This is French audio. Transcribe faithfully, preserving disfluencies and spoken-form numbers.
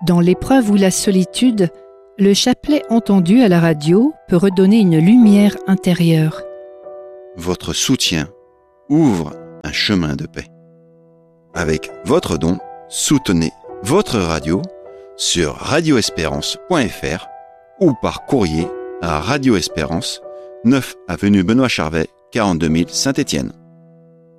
Dans l'épreuve ou la solitude, le chapelet entendu à la radio peut redonner une lumière intérieure. Votre soutien ouvre un chemin de paix. Avec votre don, soutenez votre radio sur radio espérance point f r ou par courrier à Radio Espérance, neuf avenue Benoît Charvet, quarante-deux mille Saint-Étienne.